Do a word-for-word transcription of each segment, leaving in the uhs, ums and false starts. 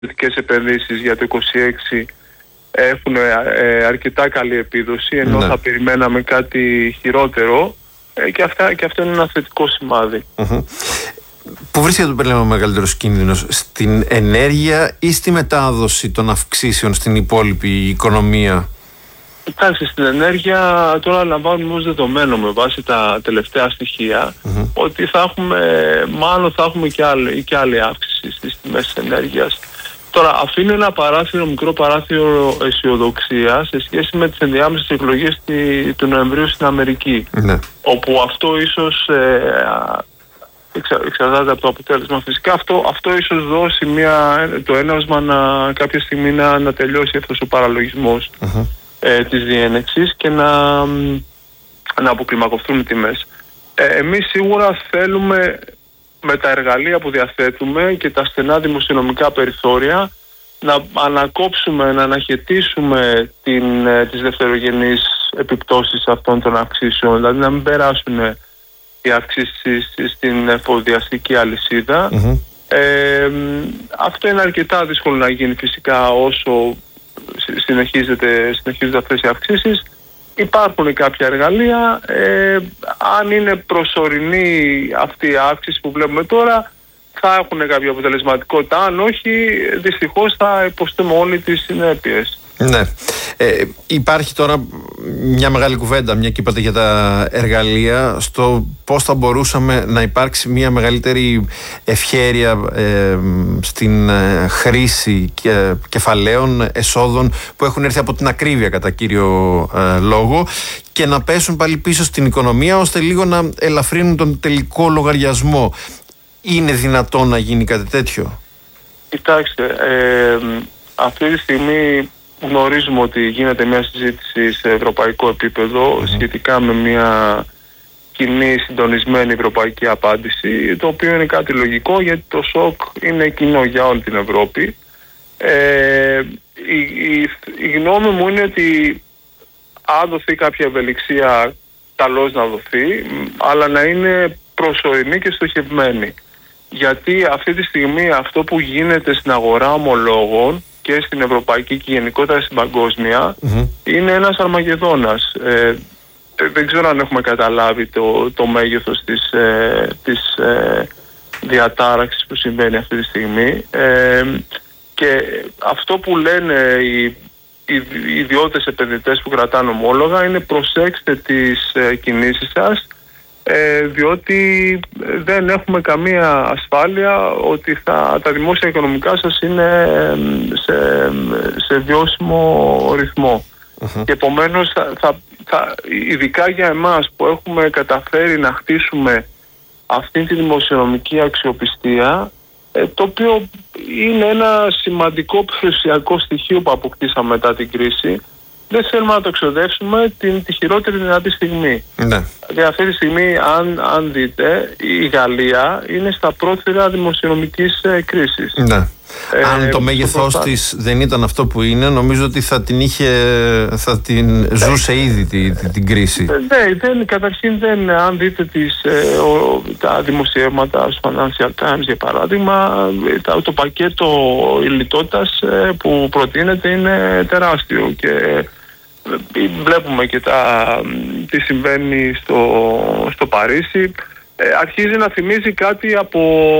ιδιωτικές επενδύσεις για το είκοσι έξι έχουν ε, αρκετά καλή επίδοση, ενώ ναι. θα περιμέναμε κάτι χειρότερο ε, και, αυτά, και αυτό είναι ένα θετικό σημάδι. Mm-hmm. Πού βρίσκεται το περίπου ο μεγαλύτερος κίνδυνος, στην ενέργεια ή στη μετάδοση των αυξήσεων στην υπόλοιπη οικονομία? Κοιτάξτε, στην ενέργεια τώρα λαμβάνουμε ως δεδομένο με βάση τα τελευταία στοιχεία mm-hmm. ότι θα έχουμε, μάλλον θα έχουμε και άλλη, και άλλη αύξηση στις τιμές της ενέργειας. Τώρα αφήνω ένα παράθυρο, μικρό παράθυρο αισιοδοξία σε σχέση με τις ενδιάμεσες εκλογές του Νοεμβρίου στην Αμερική, mm-hmm. όπου αυτό ίσως ε, εξα, εξαρτάται από το αποτέλεσμα. Φυσικά αυτό, αυτό ίσως δώσει μια, το έναυσμα να, κάποια στιγμή να, να τελειώσει αυτός ο παραλογισμός mm-hmm. ε, της διένεξης και να, να αποκλιμακωθούν οι τιμές. Ε, εμείς σίγουρα θέλουμε με τα εργαλεία που διαθέτουμε και τα στενά δημοσιονομικά περιθώρια να ανακόψουμε, να αναχαιτήσουμε την, ε, τις δευτερογενείς επιπτώσεις αυτών των αυξήσεων, δηλαδή να μην περάσουν οι αυξήσεις στην εφοδιαστική αλυσίδα. Mm-hmm. Ε, αυτό είναι αρκετά δύσκολο να γίνει φυσικά όσο συνεχίζεται, συνεχίζονται αυτές οι αυξήσεις. Υπάρχουν κάποια εργαλεία. Ε, αν είναι προσωρινή αυτή η αύξηση που βλέπουμε τώρα, θα έχουν κάποια αποτελεσματικότητα. Αν όχι, δυστυχώς θα υποστούμε όλοι τις συνέπειες. Ναι. Ε, υπάρχει τώρα μια μεγάλη κουβέντα, μια και είπατε για τα εργαλεία, στο πώς θα μπορούσαμε να υπάρξει μια μεγαλύτερη ευχέρεια ε, στην ε, χρήση και, κεφαλαίων εσόδων που έχουν έρθει από την ακρίβεια κατά κύριο ε, λόγο και να πέσουν πάλι πίσω στην οικονομία ώστε λίγο να ελαφρύνουν τον τελικό λογαριασμό. Είναι δυνατόν να γίνει κάτι τέτοιο? Κοιτάξτε, ε, αυτή τη στιγμή γνωρίζουμε ότι γίνεται μια συζήτηση σε ευρωπαϊκό επίπεδο mm-hmm. σχετικά με μια κοινή συντονισμένη ευρωπαϊκή απάντηση, το οποίο είναι κάτι λογικό γιατί το σοκ είναι κοινό για όλη την Ευρώπη. Ε, η, η, η γνώμη μου είναι ότι αν δοθεί κάποια ευελιξία, καλώς να δοθεί, αλλά να είναι προσωρινή και στοχευμένη. Γιατί αυτή τη στιγμή αυτό που γίνεται στην αγορά ομολόγων και στην ευρωπαϊκή και γενικότερα στην παγκόσμια mm-hmm. είναι ένας αρμαγεδόνας. Ε, δεν ξέρω αν έχουμε καταλάβει το, το μέγεθος της, ε, της ε, διατάραξης που συμβαίνει αυτή τη στιγμή. Ε, και αυτό που λένε οι, οι, οι ιδιώτες επενδυτές που κρατάνε ομόλογα είναι προσέξτε τις ε, κινήσεις σας, Ε, διότι δεν έχουμε καμία ασφάλεια ότι θα, τα δημόσια οικονομικά σας είναι σε, σε βιώσιμο ρυθμό. Uh-huh. Και επομένως θα, θα, θα, ειδικά για εμάς που έχουμε καταφέρει να χτίσουμε αυτή τη δημοσιονομική αξιοπιστία, ε, το οποίο είναι ένα σημαντικό περιουσιακό στοιχείο που αποκτήσαμε μετά την κρίση, δεν θέλουμε να το εξοδεύσουμε την, τη χειρότερη δυνατή στιγμή. Ναι. Δηλαδή αυτή τη στιγμή, αν, αν δείτε, η Γαλλία είναι στα πρόθυρα δημοσιονομικής ε, κρίσης. Ναι. Ε, αν το μέγεθός της δεν ήταν αυτό που είναι, νομίζω ότι θα την είχε, θα την ε, ζούσε ήδη τη, τη, την κρίση. Ναι, δεν, καταρχήν δεν, αν δείτε τις, ε, ο, τα δημοσιεύματα στο Financial Times για παράδειγμα, τα, το πακέτο λιτότητας ε, που προτείνεται είναι τεράστιο και βλέπουμε και τα, τι συμβαίνει στο, στο Παρίσι. Ε, αρχίζει να θυμίζει κάτι από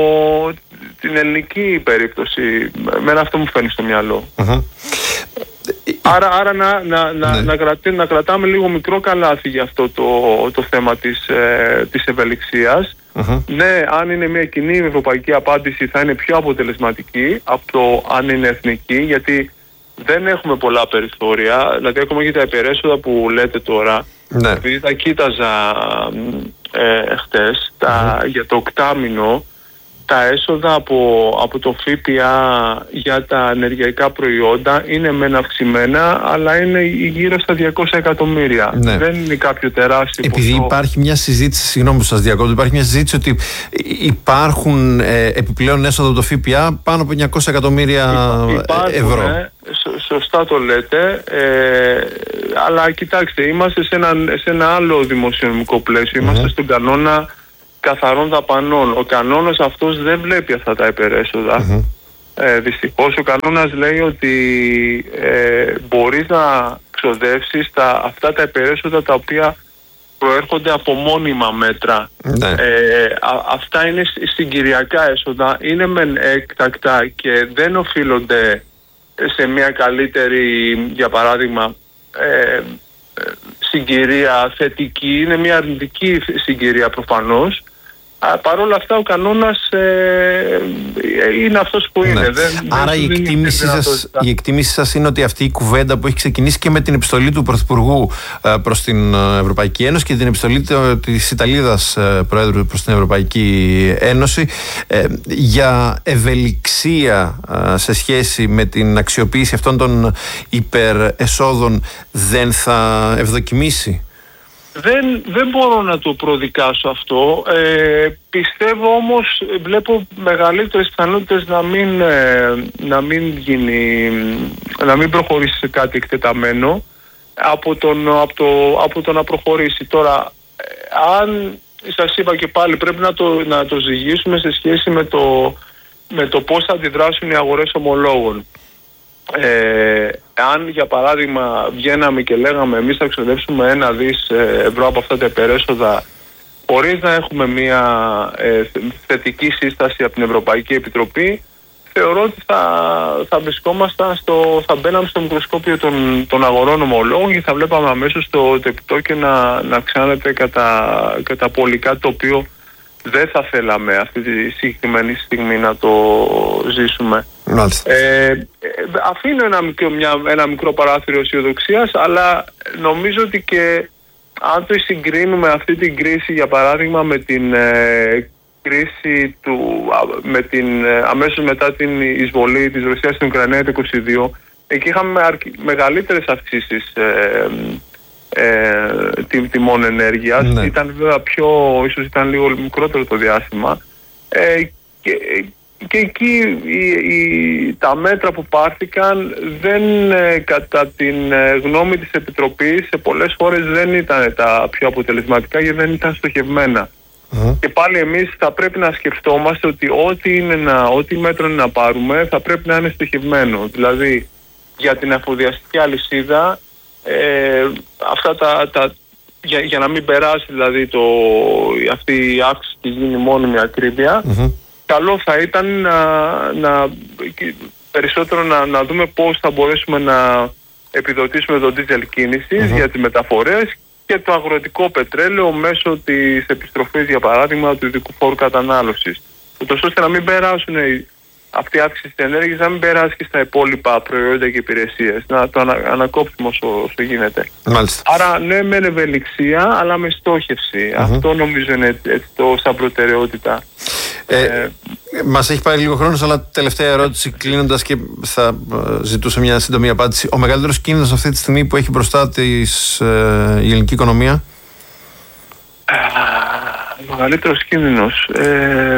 την ελληνική περίπτωση. Εμένα αυτό μου φαίνει στο μυαλό. Uh-huh. Άρα, άρα να, να, να, ναι. να, κρατή, να κρατάμε λίγο μικρό καλάθι για αυτό το, το θέμα της, ε, της ευελιξίας. Uh-huh. Ναι, αν είναι μια κοινή ευρωπαϊκή απάντηση θα είναι πιο αποτελεσματική από το αν είναι εθνική, γιατί δεν έχουμε πολλά περιθώρια. Δηλαδή ακόμα και τα υπερέσοδα που λέτε τώρα, ναι. επειδή τα κοίταζα ε, χτες, τα, mm-hmm. για το οκτάμηνο, τα έσοδα από, από το ΦΠΑ για τα ενεργειακά προϊόντα είναι μεν αυξημένα, αλλά είναι γύρω στα διακόσια εκατομμύρια. Ναι. Δεν είναι κάποιο τεράστιο Επειδή ποσό. Υπάρχει μια συζήτηση, συγγνώμη που σας διακόπτω, υπάρχει μια συζήτηση ότι υπάρχουν ε, επιπλέον έσοδα από το ΦΠΑ πάνω από εννιακόσια εκατομμύρια Υπά, ευρώ. Ε, σωστά το λέτε, ε, αλλά κοιτάξτε, είμαστε σε ένα, σε ένα άλλο δημοσιονομικό πλαίσιο, είμαστε mm-hmm. στον κανόνα καθαρών δαπανών. Ο κανόνας αυτός δεν βλέπει αυτά τα υπερέσοδα. Mm-hmm. Ε, δυστυχώς ο κανόνας λέει ότι ε, μπορείς να ξοδεύσεις τα, αυτά τα υπερέσοδα τα οποία προέρχονται από μόνιμα μέτρα. Ναι. Ε, α, αυτά είναι συγκυριακά έσοδα, είναι μεν έκτακτα και δεν οφείλονται σε μια καλύτερη, για παράδειγμα, ε, συγκυρία θετική, είναι μια αρνητική συγκυρία προφανώς. Παρ' όλα αυτά ο κανόνας ε, είναι αυτός που είναι. Ναι. Δεν, Άρα δεν η, εκτίμηση σας, η εκτίμηση σας είναι ότι αυτή η κουβέντα που έχει ξεκινήσει και με την επιστολή του Πρωθυπουργού ε, προς την Ευρωπαϊκή Ένωση και την επιστολή της Ιταλίδας ε, Προέδρου προς την Ευρωπαϊκή Ένωση ε, για ευελιξία ε, σε σχέση με την αξιοποίηση αυτών των υπερεσόδων δεν θα ευδοκιμήσει? Δεν, δεν μπορώ να το προδικάσω αυτό. Ε, πιστεύω όμως, βλέπω μεγαλύτερες πιθανότητες να μην, ε, να μην γίνει, να μην προχωρήσει σε κάτι εκτεταμένο από το, από το, από το να προχωρήσει. Τώρα, ε, αν σας είπα και πάλι, πρέπει να το, να το ζυγίσουμε σε σχέση με το, με το πώς θα αντιδράσουν οι αγορές ομολόγων. Ε, αν για παράδειγμα βγαίναμε και λέγαμε εμείς θα ξοδέψουμε ένα δις ευρώ από αυτά τα υπερέσοδα χωρίς να έχουμε μια ε, θετική σύσταση από την Ευρωπαϊκή Επιτροπή, θεωρώ ότι θα, θα βρισκόμασταν στο, θα μπαίναμε στο μικροσκόπιο των, των αγορών ομολόγων και θα βλέπαμε αμέσως το, το επιτόκιο να, να αυξάνεται κατά, κατά πολύ, κάτι το οποίο δεν θα θέλαμε αυτή τη συγκεκριμένη στιγμή να το ζήσουμε. Ε, αφήνω ένα μικρό, μια, ένα μικρό παράθυρο αισιοδοξίας, αλλά νομίζω ότι και αν το συγκρίνουμε αυτή την κρίση για παράδειγμα με την ε, κρίση του, με την, ε, αμέσως μετά την εισβολή της Ρωσίας στην Ουκρανία το είκοσι δύο, εκεί είχαμε αρκ, μεγαλύτερες αυξήσεις ε, ε, τιμ, τιμών ενέργειας. Ναι. Ήταν βέβαια πιο, ίσως ήταν λίγο μικρότερο το διάστημα ε, και, και εκεί οι, οι, τα μέτρα που πάρθηκαν δεν, ε, κατά την ε, γνώμη της Επιτροπής, σε πολλές χώρες δεν ήταν τα πιο αποτελεσματικά γιατί δεν ήταν στοχευμένα. Mm. Και πάλι εμείς θα πρέπει να σκεφτόμαστε ότι ό,τι, είναι να, ό,τι μέτρο είναι να πάρουμε θα πρέπει να είναι στοχευμένο. Δηλαδή για την αφοδιαστική αλυσίδα ε, αυτά τα, τα για, για να μην περάσει δηλαδή το, αυτή η αύξηση της γίνει μόνιμη ακρίβεια, mm-hmm. καλό θα ήταν να, να, περισσότερο να, να δούμε πώς θα μπορέσουμε να επιδοτήσουμε το diesel κίνησης mm-hmm. για τις μεταφορές και το αγροτικό πετρέλαιο μέσω της επιστροφής, για παράδειγμα, του ειδικού φόρου κατανάλωσης. Ούτως ώστε να μην περάσουν αυτή η αύξηση της ενέργειας, να μην περάσει και στα υπόλοιπα προϊόντα και υπηρεσίες. Να το ανα, ανακόψουμε όσο, όσο γίνεται. Μάλιστα. Άρα ναι, με ευελιξία, αλλά με στόχευση. Mm-hmm. Αυτό νομίζω είναι έτσι, το, σαν προτεραιότητα. Ε, ε, μας έχει πάρει λίγο χρόνος, αλλά τελευταία ερώτηση κλείνοντας και θα ζητούσα μια σύντομη απάντηση. Ο μεγαλύτερος κίνδυνος αυτή τη στιγμή που έχει μπροστά της ε, η ελληνική οικονομία? Ο μεγαλύτερος κίνδυνος... Ε,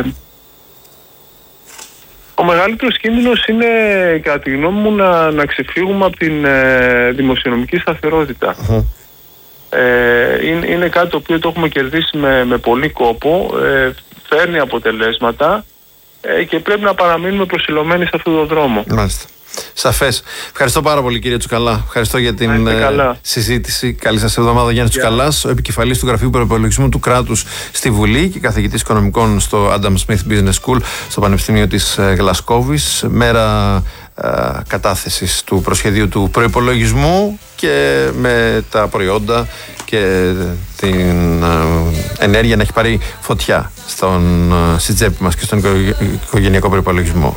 Ο μεγαλύτερος κίνδυνος είναι, κατά τη γνώμη μου, να, να ξεφύγουμε από την ε, δημοσιονομική σταθερότητα. Uh-huh. Ε, είναι, είναι κάτι το οποίο το έχουμε κερδίσει με, με πολύ κόπο, ε, φέρνει αποτελέσματα ε, και πρέπει να παραμείνουμε προσιλωμένοι σε αυτόν τον δρόμο. Μάλιστα. Σαφές. Ευχαριστώ πάρα πολύ, κύριε Τσουκαλά. Ευχαριστώ για την ε, συζήτηση. Καλή σας εβδομάδα. Γιάννης yeah. Τσουκαλάς, ο επικεφαλής του Γραφείου Προϋπολογισμού του Κράτους στη Βουλή και καθηγητής οικονομικών στο Adam Smith Business School στο Πανεπιστήμιο της ε, Γλασκόβης. Μέρα ε, κατάθεσης του προσχεδίου του προϋπολογισμού και με τα προϊόντα και την ε, ενέργεια να έχει πάρει φωτιά στον, ε, στη τσέπη μας και στον οικογενειακό προϋπολογισμό.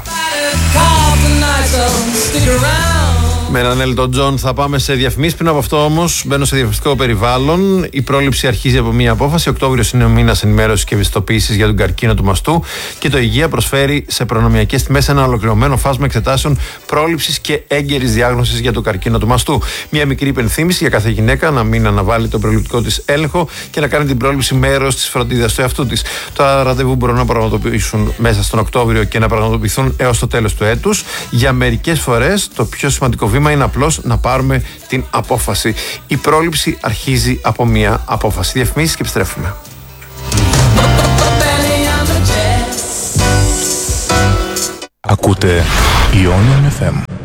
Με έναν Έλτον Τζον θα πάμε σε διαφημίσεις. Πριν από αυτό όμως μπαίνω σε διαφημιστικό περιβάλλον. Η πρόληψη αρχίζει από μία απόφαση. Οκτώβριος είναι ο μήνας ενημέρωσης και ευαισθητοποίησης για τον καρκίνο του μαστού και το Υγεία προσφέρει σε προνομιακές τιμές ένα ολοκληρωμένο φάσμα εξετάσεων πρόληψης και έγκαιρης διάγνωσης για τον καρκίνο του μαστού. Μία μικρή υπενθύμηση για κάθε γυναίκα να μην αναβάλει τον προληπτικό της έλεγχο και να κάνει την πρόληψη μέρος της φροντίδας του εαυτού της. Τα ραντεβού μπορούν να πραγματοποιήσουν μέσα στον Οκτώβριο και να πραγματοποιηθούν έως το τέλος του έτους. Για μερικές φορές το πιο σημαντικό βήμα είναι απλώς να πάρουμε την απόφαση. Η πρόληψη αρχίζει από μία απόφαση. Διαφημίσεις και επιστρέφουμε. Ακούτε Ionian εφ εμ.